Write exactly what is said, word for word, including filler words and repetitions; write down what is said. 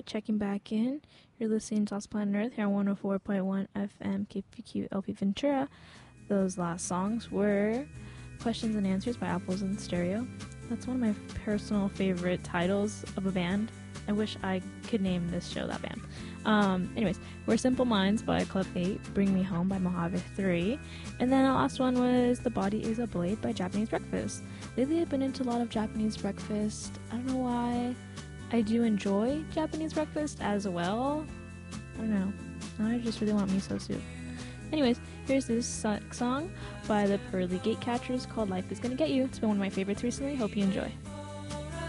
Alright, checking back in. You're listening to Lost Planet Earth here on one oh four point one F M K P Q L P Ventura. Those last songs were Questions and Answers by Apples in Stereo. That's one of my personal favorite titles of a band. I wish I could name this show that band. Um, anyways, We're Simple Minds by Club eight, Bring Me Home by Mojave three, and then the last one was The Body Is a Blade by Japanese Breakfast. Lately I've been into a lot of Japanese breakfast. I don't know why. I do enjoy Japanese breakfast as well. I don't know. I just really want miso soup. Anyways, here's this song by the Pearly Gatecatchers called Life Is Gonna Get You. It's been one of my favorites recently. Hope you enjoy.